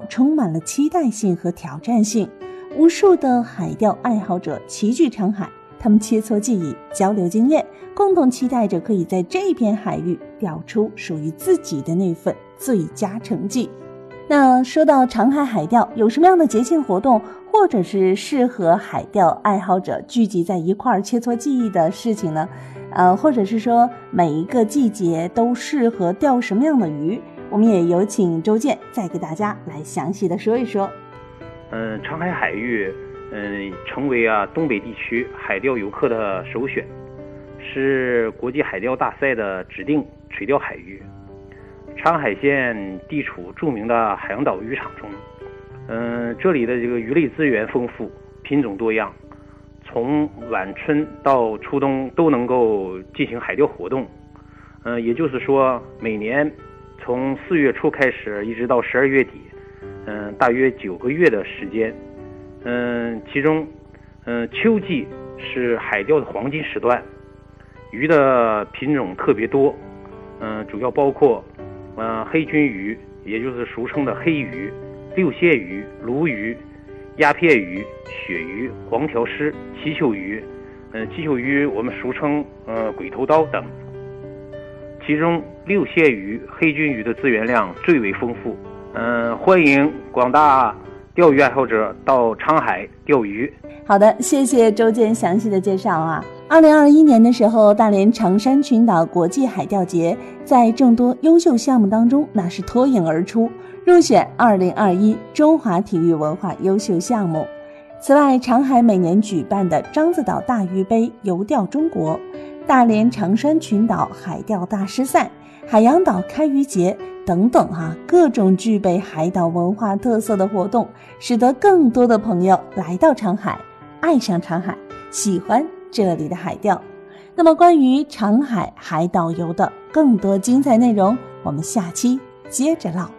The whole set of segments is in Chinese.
充满了期待性和挑战性，无数的海钓爱好者齐聚长海，他们切磋技艺，交流经验，共同期待着可以在这片海域钓出属于自己的那份最佳成绩。那说到长海海钓，有什么样的节庆活动，或者是适合海钓爱好者聚集在一块儿切磋技艺的事情呢？或者是说每一个季节都适合钓什么样的鱼？我们也有请周健再给大家来详细的说一说。 长海海域成为东北地区海钓游客的首选，是国际海钓大赛的指定垂钓海域。长海县地处著名的海洋岛渔场中，这里的这个鱼类资源丰富，品种多样，从晚春到初冬都能够进行海钓活动。也就是说，每年从4月初开始，一直到12月底，大约9个月的时间。其中，秋季是海钓的黄金时段，鱼的品种特别多，主要包括黑鲟鱼，也就是俗称的黑鱼、六蟹鱼、鲈鱼、鸦片鱼、鳕鱼、黄条虱、鳍球鱼，鳍球鱼我们俗称鬼头刀等。其中六蟹鱼、黑鲟鱼的资源量最为丰富。欢迎广大钓鱼爱好者到长海钓鱼。 好的，谢谢周健详细的介绍啊。2021年的时候，大连长山群岛国际海钓节在众多优秀项目当中，那是脱颖而出，入选2021中华体育文化优秀项目。此外，长海每年举办的獐子岛大鱼杯游钓中国、大连长山群岛海钓大师赛、海洋岛开渔节等等各种具备海岛文化特色的活动，使得更多的朋友来到长海，爱上长海，喜欢这里的海钓。那么关于长海海岛游的更多精彩内容，我们下期接着唠。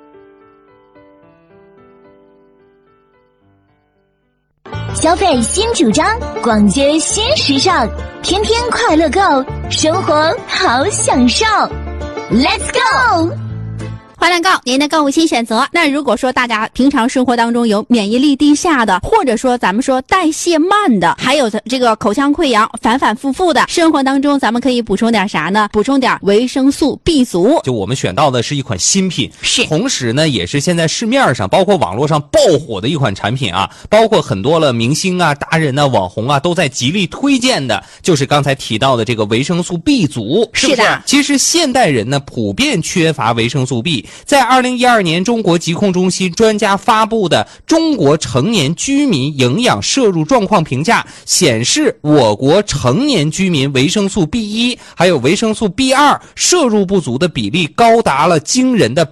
消费新主张，逛街新时尚，天天快乐购，生活好享受。Let's go！ 欢乐购，您的购物新选择。那如果说大家平常生活当中有免疫力低下的，或者说咱们说代谢慢的，还有这个口腔溃疡反反复复的，生活当中咱们可以补充点啥呢？补充点维生素 B 族。 就我们选到的是一款新品， 是同时呢也是现在市面上包括网络上爆火的一款产品啊，包括很多了明星啊、达人啊、网红啊都在极力推荐的，就是刚才提到的这个维生素 B 族，是不是？其实现代人呢普遍缺乏维生素 B。在2012年中国疾控中心专家发布的中国成年居民营养摄入状况评价显示，我国成年居民维生素 B1 还有维生素 B2 摄入不足的比例高达了惊人的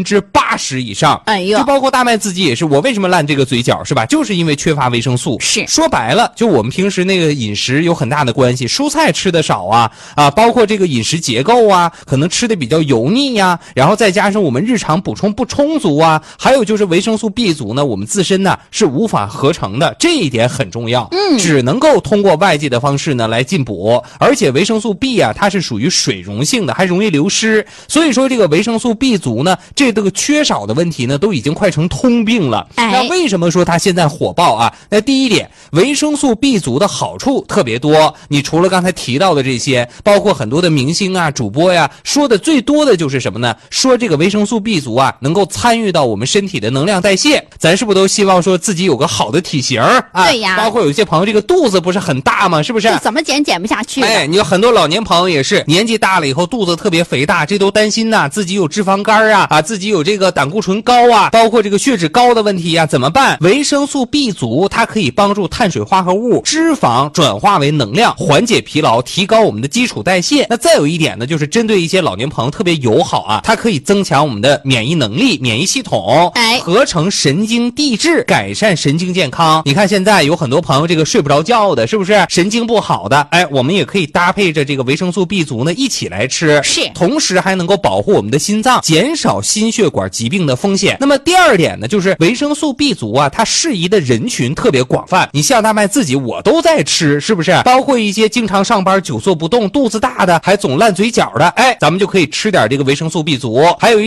80%以上。 哎呦， 就包括大麦自己也是，我为什么烂这个嘴角是吧？就是因为缺乏维生素。 是说白了，就我们平时那个饮食有很大的关系，蔬菜吃的少包括这个饮食结构可能吃的比较油腻然后再加上我们日常补充不充足还有就是维生素 B 族呢，我们自身呢是无法合成的，这一点很重要。只能够通过外界的方式呢来进补，而且维生素 B 它是属于水溶性的，还容易流失，所以说这个维生素 B 族呢，这个缺少的问题呢都已经快成通病了。那为什么说它现在火爆那第一点，维生素 B 族的好处特别多，你除了刚才提到的这些，包括很多的明星主播说的最多的就是什么呢？说这个维生素 B 族能够参与到我们身体的能量代谢。咱是不是都希望说自己有个好的体型对呀， 包括有些朋友这个肚子不是很大吗？是不是？ 怎么减不下去的。 你有很多老年朋友也是年纪大了以后肚子特别肥大，这都担心自己有脂肪肝自己有这个胆固醇高包括这个血脂高的问题怎么办？维生素 B 族它可以帮助碳水化合物、脂肪转化为能量，缓解疲劳，提高我们的基础代谢。那再有一点呢，就是针对一些老年朋友特别友好它可以增强我们的免疫能力、免疫系统，合成神经递质，改善神经健康。你看现在有很多朋友这个睡不着觉的，是不是神经不好的？我们也可以搭配着这个维生素 B 族呢一起来吃， 是， 同时还能够保护我们的心脏，减少心血管疾病的风险。那么第二点呢，就是维生素 B 族它适宜的人群特别广泛。你像大麦自己我都在吃，是不是？包括一些经常上班久坐不动、肚子大的，还总烂嘴角的，咱们就可以吃点这个维生素 B 族。还有一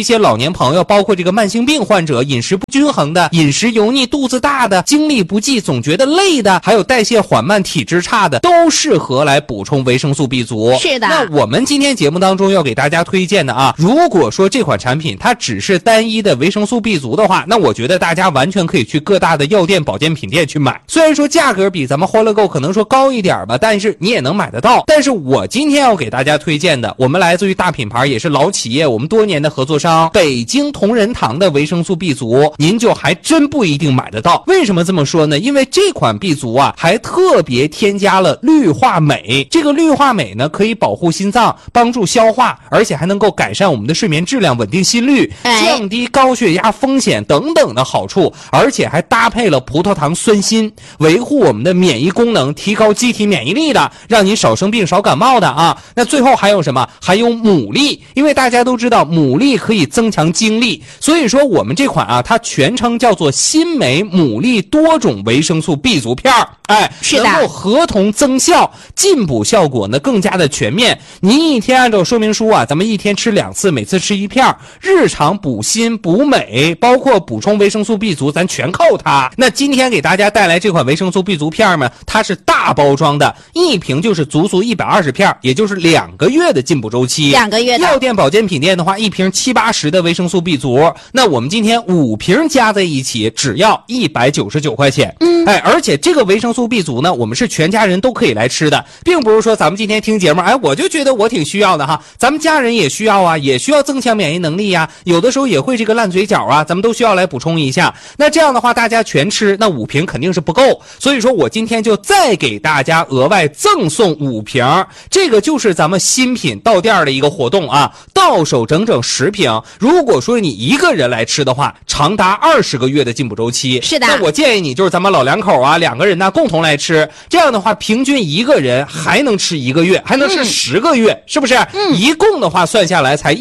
些老年朋友，包括这个慢性病患者，饮食不均衡的，饮食油腻，肚子大的，精力不济，总觉得累的，还有代谢缓慢，体质差的，都适合来补充维生素 B 族。 是的。 那我们今天节目当中要给大家推荐的啊，如果说这款产品它只是单一的维生素 B 族的话，那我觉得大家完全可以去各大的药店、保健品店去买。虽然说价格比咱们欢乐购可能说高一点吧，但是你也能买得到。但是我今天要给大家推荐的，我们来自于大品牌，也是老企业，我们多年的合作商北京同仁堂的维生素 B 族，您就还真不一定买得到。为什么这么说呢？因为这款 B 族啊，还特别添加了氯化镁。这个氯化镁呢，可以保护心脏，帮助消化，而且还能够改善我们的睡眠质量，稳定心率，降低高血压风险等等的好处，而且还搭配了葡萄糖酸锌，维护我们的免疫功能，提高机体免疫力的，让你少生病少感冒的啊。那最后还有什么？还有牡蛎，因为大家都知道牡蛎可以增强精力，所以说我们这款啊，它全称叫做新美牡蛎多种维生素 B 族片儿。是的，能够合同增效，进补效果呢更加的全面。您一天按照说明书啊，咱们一天吃2次，每次吃1片，日常补锌补镁，包括补充维生素 B 族，咱全靠它。那今天给大家带来这款维生素 B 族片呢，它是大包装的，一瓶就是足足120片，也就是2个月的进补周期。2个月的。药店、保健品店的话，一瓶70-80的维生素 B 族，那我们今天5瓶加在一起，只要199块钱。而且这个维生素 B 族呢，我们是全家人都可以来吃的，并不是说咱们今天听节目，我就觉得我挺需要的哈，咱们家人也需要啊，也需要增强免疫能力呀，有的时候也会这个烂嘴角啊，咱们都需要来补充一下。那这样的话，大家全吃，那5瓶肯定是不够，所以说我今天就再给大家额外赠送5瓶，这个就是咱们新品到店的一个活动啊，到手整整10瓶。如果说你一个人来吃的话，长达20个月的进补周期。是的。那我建议你就是咱们老两口啊，2个人呢共同来吃，这样的话平均一个人还能吃1个月，还能吃10个月，是不是？一共的话算下来才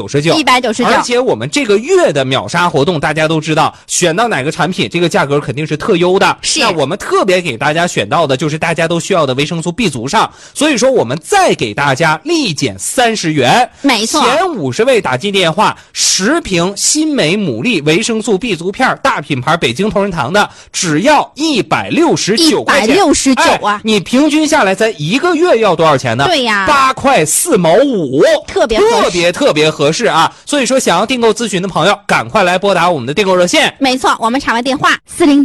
199，而且我们这个月的秒杀活动，大家都知道，选到哪个产品，这个价格肯定是特优的。是。那我们特别给大家选到的就是大家都需要的维生素 B 族上，所以说我们再给大家立减30元。没错。前50位打进电话，10瓶新美牡蛎维生素 B 族片，大品牌北京同仁堂的，只要169块钱。169啊！你平均下来咱1个月要多少钱呢？对呀，8块4毛5，特别合适啊！所以说，想要订购咨询的朋友，赶快来拨打我们的订购热线。没错，我们场外电话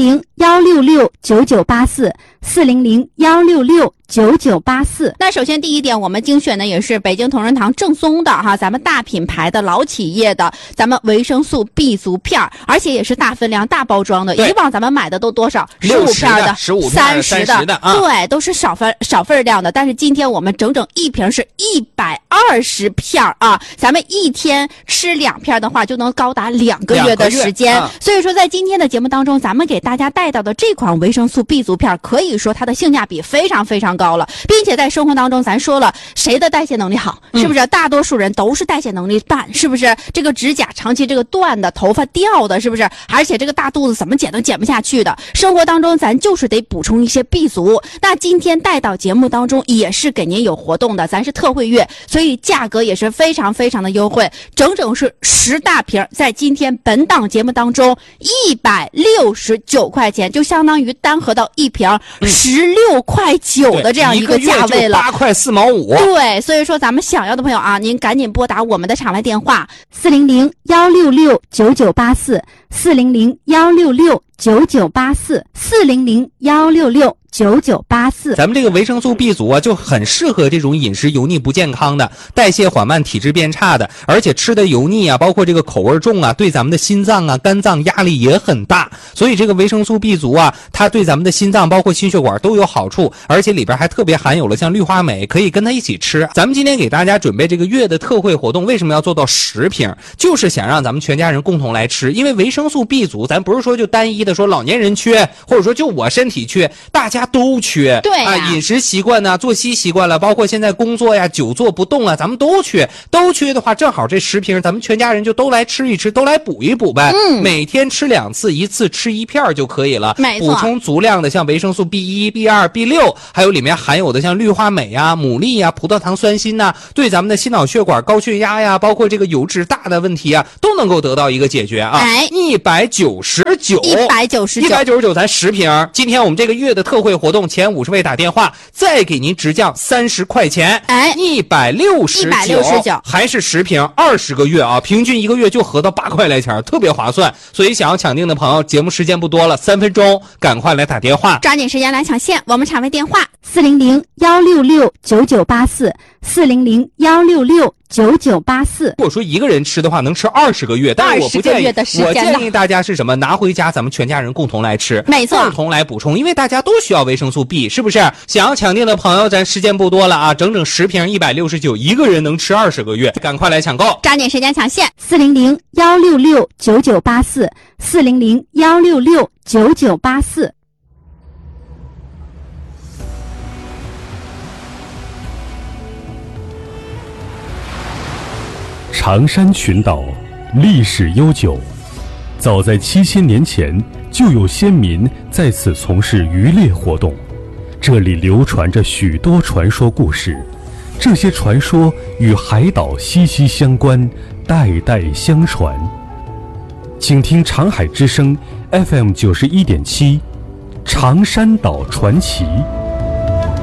400-166-9984，400-166-9984。那首先第一点，我们精选的也是北京同仁堂正宗的哈，咱们大品牌的老企业的咱们维生素 B 族片，而且也是大分量、大包装的。以往咱们买的都多少？15片的、15片、30的，对，都是少份量的。但是今天我们整整一瓶是120片啊，咱们一天吃2片的话，就能高达2个月的时间。所以说，在今天的节目当中，咱们给大家带到的这款维生素 B 族片，可以说它的性价比非常非常高了，并且在生活当中，咱说了谁的代谢能力好，是不是？大多数人都是代谢能力半，是不是？这个指甲长期这个断的，头发掉的，是不是？而且这个大肚子怎么减都减不下去的，生活当中咱就是得补充一些 B 族。那今天带到节目当中也是给您有活动的，咱是特惠月，所以价格也是非常非常的优惠，整整是10大瓶，在今天本档节目当中169块钱，就相当于单盒到一瓶16块9的这样一个价位了，8块4毛5。对，所以说咱们想要的朋友啊，您赶紧拨打我们的场外电话400-166-9984，400-166-9984。 咱们这个维生素 B 族啊，就很适合这种饮食油腻不健康的、代谢缓慢、体质变差的，而且吃的油腻啊，包括这个口味重啊，对咱们的心脏啊、肝脏压力也很大。所以这个维生素 B 族啊，它对咱们的心脏包括心血管都有好处，而且里边还特别含有了像氯化镁，可以跟它一起吃。咱们今天给大家准备这个月的特惠活动，为什么要做到10瓶？就是想让咱们全家人共同来吃，因为维生素 B 族咱不是说就单一的说老年人缺，或者说就我身体缺，大家家都缺。 对啊， 饮食习惯呢，作息习惯了，包括现在工作呀，久坐不动啊，咱们都缺。都缺的话，正好这10瓶，咱们全家人就都来吃一吃，都来补一补呗。每天吃2次，一次吃1片就可以了。 没错， 补充足量的像维生素 B1、B2、B6，还有里面含有的像氯化镁呀、牡蛎呀、葡萄糖酸锌呐，对咱们的心脑血管、高血压呀，包括这个油脂大的问题啊，都能够得到一个解决啊。199，咱10瓶。今天我们这个月的特惠活动，前50位打电话，再给您直降30块钱。169，还是10瓶，20个月啊，平均1个月就合到8块来钱，特别划算。所以想要抢定的朋友，节目时间不多了，3分钟，赶快来打电话， 抓紧时间来抢线。我们场位电话 400-166-9984，400-166-9984。 如果说一个人吃的话，能吃20个月，但是我不建议，我建议大家是什么？拿回家咱们全家人共同来吃， 没错， 共同来补充，因为大家都需要维生素 B， 是不是？想要抢定的朋友，咱时间不多了啊，整整10瓶169，一个人能吃20个月，赶快来抢购， 抓紧时间抢线 ，400-166-9984，400-166-9984。 长山群岛历史悠久，早在7000年前就有先民在此从事渔猎活动，这里流传着许多传说故事，这些传说与海岛息息相关，代代相传。请听长海之声 FM91.7，长山岛传奇。